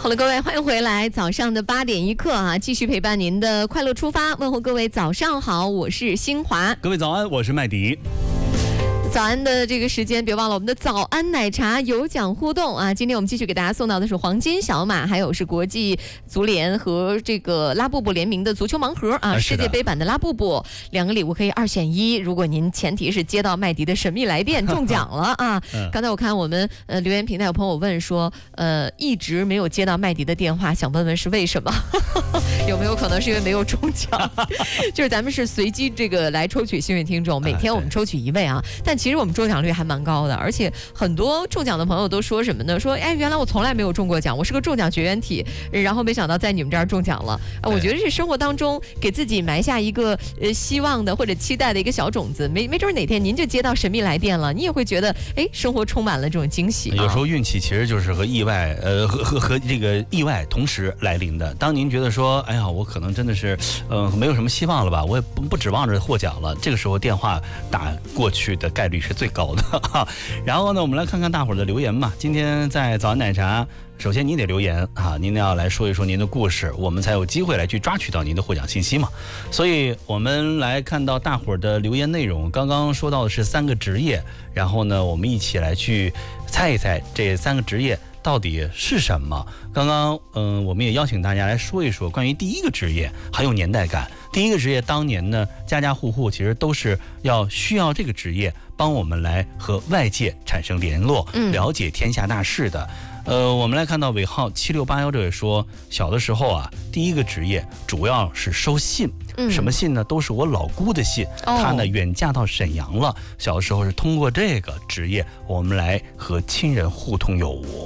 好了，各位，欢迎回来。早上的8点1刻啊，继续陪伴您的快乐出发。问候各位早上好，我是新华。 各位早安，我是麦迪。 早安的这个时间，别忘了我们的早安奶茶有奖互动啊！今天我们继续给大家送到的是黄金小马，还有是国际足联和这个拉布布联名的足球盲盒啊，世界杯版的拉布布，2个礼物可以2选1。如果您前提是接到麦迪的神秘来电中奖了啊！刚才我看我们留言平台有朋友问说，一直没有接到麦迪的电话，想问问是为什么？有没有可能是因为没有中奖？就是咱们是随机这个来抽取幸运听众，每天我们抽取1位啊，但其实我们中奖率还蛮高的，而且很多中奖的朋友都说什么呢？说哎，原来我从来没有中过奖，我是个中奖绝缘体，然后没想到在你们这儿中奖了。我觉得是生活当中给自己埋下一个希望的或者期待的一个小种子，没准哪天您就接到神秘来电了，你也会觉得哎，生活充满了这种惊喜。 有时候运气其实就是和意外，和这个意外同时来临的。当您觉得说，哎呀，我可能真的是，没有什么希望了吧，我也不指望着获奖了，这个时候电话打过去的概率是最高的哈。然后呢，我们来看看大伙儿的留言吧。今天在早安奶茶，首先您得留言啊，您要来说一说您的故事，我们才有机会来去抓取到您的获奖信息嘛。所以我们来看到大伙儿的留言内容，刚刚说到的是3个职业，然后呢，我们一起来去猜一猜这3个职业到底是什么。刚刚我们也邀请大家来说一说关于第一个职业，很有年代感。第一个职业当年呢，家家户户其实都是需要这个职业帮我们来和外界产生联络，了解天下大事的。我们来看到尾号7681这位说，小的时候啊，第一个职业主要是收信，什么信呢？都是我老姑的信，她呢远嫁到沈阳了。小的时候是通过这个职业，我们来和亲人互通有无。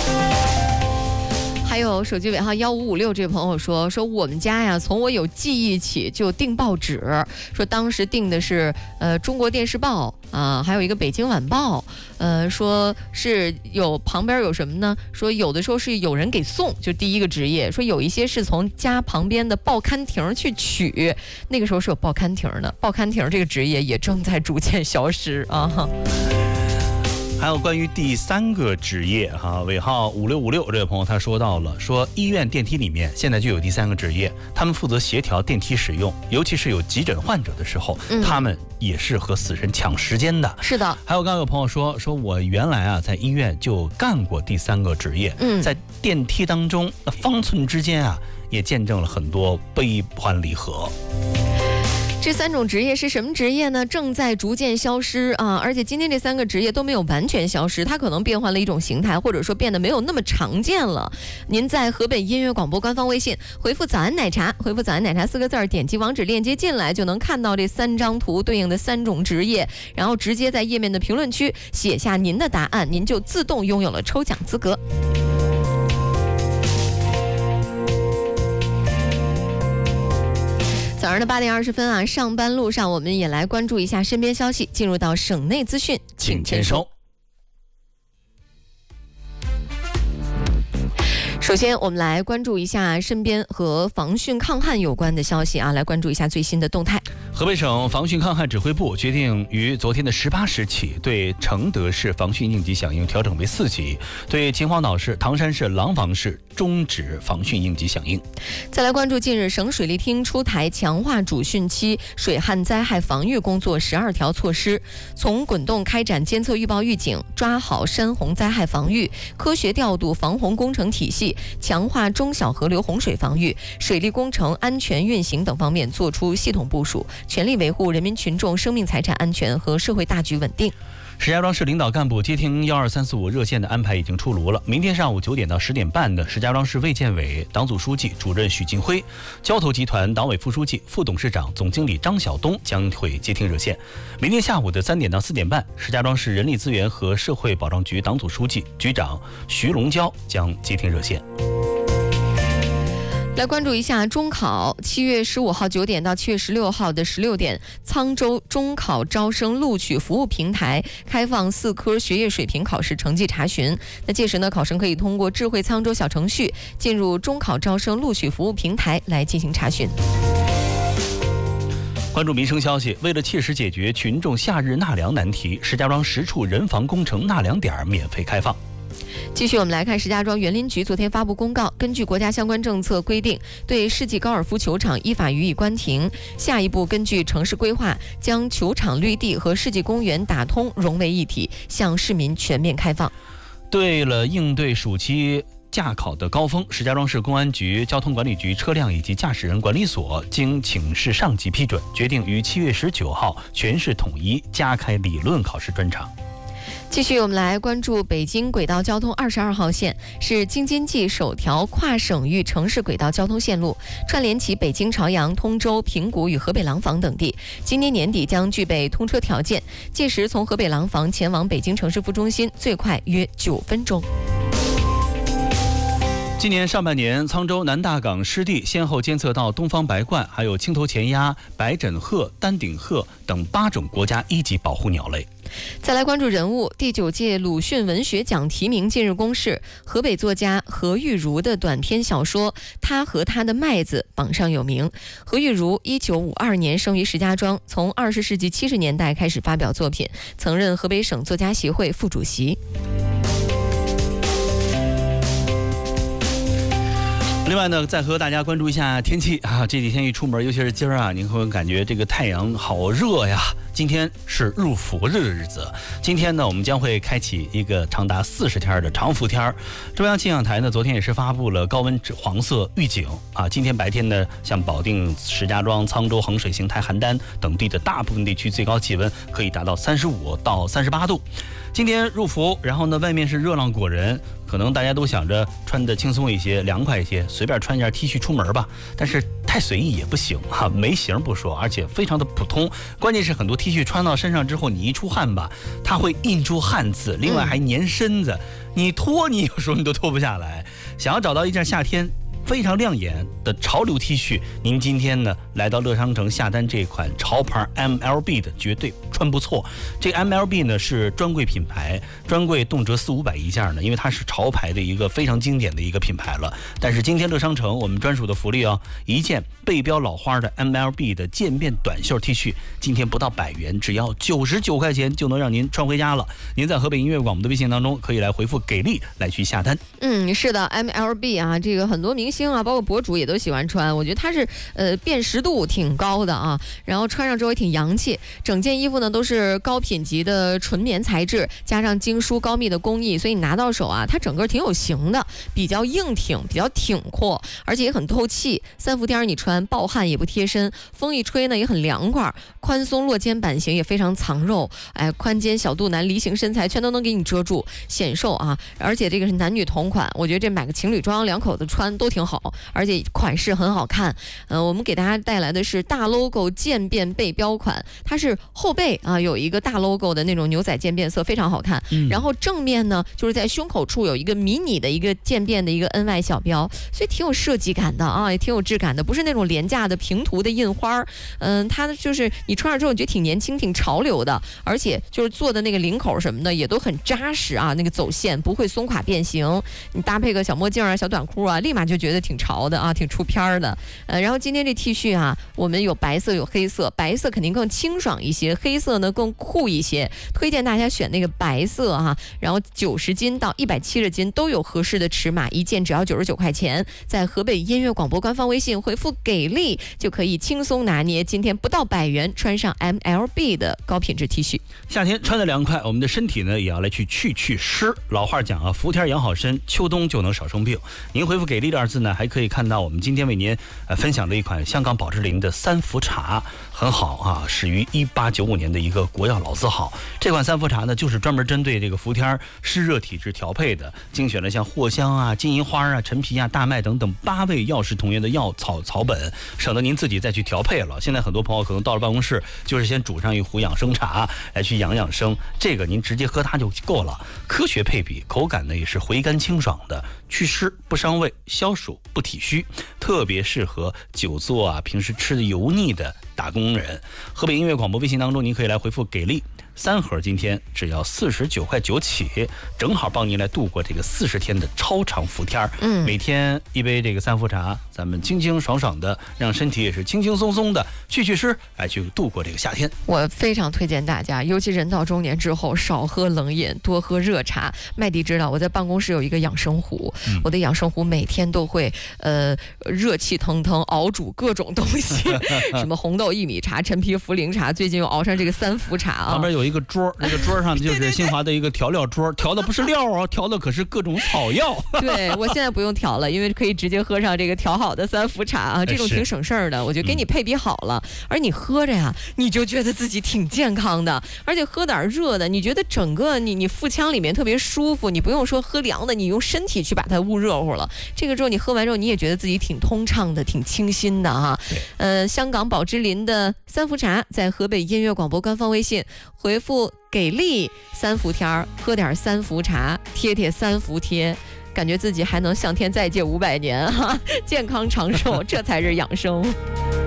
还有手机尾号1556这位朋友说我们家呀，从我有记忆起就订报纸，说当时订的是中国电视报啊，还有一个北京晚报，说是旁边有什么呢？说有的时候是有人给送，就第一个职业。说有一些是从家旁边的报刊亭去取，那个时候是有报刊亭的。报刊亭这个职业也正在逐渐消失啊。 还有关于第3个职业哈，尾号5656这位朋友他说到了，说医院电梯里面现在就有第3个职业，他们负责协调电梯使用，尤其是有急诊患者的时候，他们也是和死神抢时间的。是的。还有刚刚有朋友说我原来啊在医院就干过第3个职业，在电梯当中那方寸之间啊，也见证了很多悲欢离合。 这3种职业是什么职业呢？正在逐渐消失啊！而且今天这3个职业都没有完全消失，它可能变换了一种形态，或者说变得没有那么常见了。您在河北音乐广播官方微信回复早安奶茶，回复早安奶茶4个字，点击网址链接进来，就能看到这3张图对应的3种职业，然后直接在页面的评论区写下您的答案，您就自动拥有了抽奖资格。早上的8点20分啊，上班路上我们也来关注一下身边消息，进入到省内资讯，请签收。首先我们来关注一下身边和防汛抗旱有关的消息啊，来关注一下最新的动态。 河北省防汛抗旱指挥部决定于昨天的18时起，对承德市防汛应急响应调整为4级，对秦皇岛市、唐山市、廊坊市终止防汛应急响应。 再来关注近日省水利厅出台强化主汛期水旱灾害防御工作12条措施，从滚动开展监测预报预警，抓好山洪灾害防御，科学调度防洪工程体系，强化中小河流洪水防御，水利工程安全运行等方面作出系统部署，全力维护人民群众生命财产安全和社会大局稳定。 石家庄市领导干部接听12345热线的安排已经出炉了。明天上午9点到10点半的石家庄市卫健委党组书记、主任许金辉、交投集团党委副书记、副董事长、总经理张晓东将会接听热线。明天下午的3点到4点半，石家庄市人力资源和社会保障局党组书记、局长徐龙娇将接听热线。 来关注一下中考，7月15号9点到7月16号的16点，沧州中考招生录取服务平台开放4科学业水平考试成绩查询。那届时呢，考生可以通过智慧沧州小程序进入中考招生录取服务平台来进行查询。 关注民生消息，为了切实解决群众夏日纳凉难题，石家庄10处人防工程纳凉点免费开放。 继续我们来看石家庄园林局昨天发布公告，根据国家相关政策规定，对世纪高尔夫球场依法予以关停。下一步根据城市规划，将球场绿地和世纪公园打通融为一体，向市民全面开放。 对了，应对暑期驾考的高峰，石家庄市公安局、交通管理局车辆以及驾驶人管理所经请示上级批准，决定于7月19号全市统一加开理论考试专场。 继续我们来关注北京轨道交通22号线，是京津冀首条跨省域城市轨道交通线路，串联起北京朝阳、通州、平谷与河北廊坊等地，今年年底将具备通车条件，届时从河北廊坊前往北京城市副中心最快约9分钟。 今年上半年，沧州南大港湿地先后监测到东方白鹳、还有青头前鸦、白枕鹤、丹顶鹤等8种国家1级保护鸟类。 再来关注人物，第9届鲁迅文学奖提名近日公示，河北作家何玉茹的短篇小说《他和他的麦子》榜上有名。何玉茹1952年生于石家庄，从20世纪70年代开始发表作品，曾任河北省作家协会副主席。 另外呢，再和大家关注一下天气啊，这几天一出门，尤其是今儿啊，您会感觉这个太阳好热呀。今天是入伏日的日子，今天呢，我们将会开启一个长达40天的长伏天。中央气象台呢，昨天也是发布了高温黄色预警啊。今天白天呢，像保定、石家庄、沧州、衡水、邢台、邯郸等地的大部分地区最高气温可以达到35到38度。今天入伏，然后呢，外面是热浪裹人，可能大家都想着穿得轻松一些、凉快一些，随便穿一件 T 恤出门吧。但是太随意也不行哈，没型不说，而且非常的普通。关键是很多 T 恤穿到身上之后，你一出汗吧，它会印出汗渍，另外还粘身子，你脱你有时候你都脱不下来。想要找到一件夏天非常亮眼的潮流 T 恤，您今天呢来到乐商城下单这款潮牌 MLB 的绝对穿不错。这个 MLB 呢是专柜品牌，专柜动辄400-500一件呢，因为它是潮牌的一个非常经典的一个品牌了。但是今天乐商城我们专属的福利哦，一件背标老花的 MLB 的渐变短袖 T 恤，今天不到100元，只要99块钱就能让您穿回家了。您在河北音乐广播的微信当中可以来回复给力来去下单。 是的 ，MLB 啊，这个很多明星啊，包括博主也都喜欢穿，我觉得它是辨识度挺高的啊，然后穿上之后也挺洋气。整件衣服呢都是高品级的纯棉材质，加上精梳高密的工艺，所以你拿到手啊，它整个挺有型的，比较硬挺，比较挺阔，而且也很透气。3伏天你穿暴汗也不贴身，风一吹呢也很凉快，宽松落肩版型也非常藏肉，宽肩小肚腩梨形身材全都能给你遮住，显瘦啊！而且这个是男女同款，我觉得这买个情侣装两口子穿都挺好，而且款式很好看。我们给大家带来的是大 logo 渐变背标款，它是后背啊有一个大 logo 的那种牛仔渐变色，非常好看。然后正面呢就是在胸口处有一个迷你的一个渐变的一个 NY 小标，所以挺有设计感的啊，也挺有质感的，不是那种廉价的平涂的印花。它就是你穿上之后你觉得挺年轻挺潮流的，而且就是做的那个领口什么的也都很扎实啊，那个走线不会松垮变形，你搭配个小墨镜啊小短裤啊，立马就觉得挺潮的啊，挺出片的。然后今天这 T 恤啊，我们有白色有黑色，白色肯定更清爽一些，黑色呢更酷一些，推荐大家选那个白色啊。然后90斤到170斤都有合适的尺码，一件只要99块钱，在河北音乐广播官方微信回复给力就可以轻松拿捏今天不到100元穿上 MLB 的高品质 T 恤。 夏天穿得凉快，我们的身体呢也要来去湿。老话讲啊，伏天养好身，秋冬就能少生病。您回复给力的2字呢，还可以看到我们今天为您分享的一款香港宝芝林的3伏茶，很好啊，始于1895年的一个国药老字号。这款3伏茶呢，就是专门针对这个伏天湿热体质调配的，精选了像藿香啊、金银花啊、陈皮啊、大麦等等8味药食同源的药草本，省得您自己再去调配了。现在很多朋友可能到了办公室，就是先煮上一壶养生茶来去养生，这个您直接喝它就够了。科学配比，口感呢也是回甘清爽的，祛湿不伤胃，消暑不体虚，特别适合久坐啊、平时吃的油腻的打工人。河北音乐广播微信当中，您可以来回复给力 3盒，今天只要49.9块起，正好帮您来度过这个40天的超长伏天。每天一杯这个3伏茶，咱们清清爽爽的，让身体也是轻轻松松的去湿，来去度过这个夏天。 我非常推荐大家，尤其人到中年之后，少喝冷饮，多喝热茶。麦迪知道我在办公室有一个养生壶，我的养生壶每天都会热气腾腾熬煮各种东西，什么红豆薏米茶、陈皮茯苓茶，最近又熬上这个3伏茶啊。 旁边有一个桌，那个桌上就是新华的一个调料桌，调的不是料哦，调的可是各种草药。 对，我现在不用调了，因为可以直接喝上这个调好的3伏茶啊，这种挺省事儿的。我就给你配比好了，而你喝着呀，你就觉得自己挺健康的，而且喝点热的，你觉得整个你腹腔里面特别舒服，你不用说喝凉的，你用身体去把它捂热乎了。这个之后你喝完之后，你也觉得自己挺通畅的，挺清新的哈。香港宝芝林的3伏茶，在河北音乐广播官方微信回复给力3伏天，喝点3伏茶，贴3伏贴，感觉自己还能向天再借500年哈，健康长寿，这才是养生。